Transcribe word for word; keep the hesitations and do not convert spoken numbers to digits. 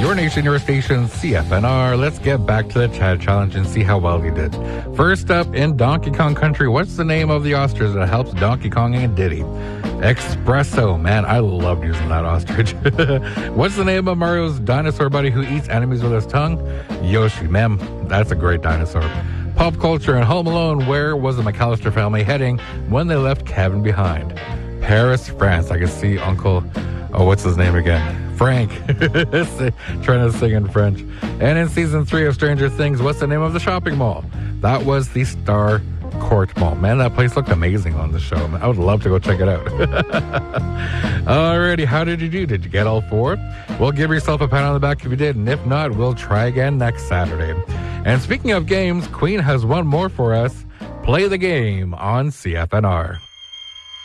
Your nation, your station, C F N R. Let's get back to the Chad Challenge and see how well you did. First up, in Donkey Kong Country, what's the name of the ostrich that helps Donkey Kong and Diddy? Espresso. Man, I loved using that ostrich. What's the name of Mario's dinosaur buddy who eats enemies with his tongue? Yoshi. Man, that's a great dinosaur. Pop culture and Home Alone, where was the McAllister family heading when they left Kevin behind? Paris, France. I can see Uncle, oh, what's his name again? Frank, trying to sing in French. And in season three of Stranger Things, what's the name of the shopping mall? That was the Star Court Mall. Man, that place looked amazing on the show. I would love to go check it out. Alrighty, how did you do? Did you get all four? Well, give yourself a pat on the back if you did, and if not, we'll try again next Saturday. And speaking of games, Queen has one more for us. Play the game on C F N R.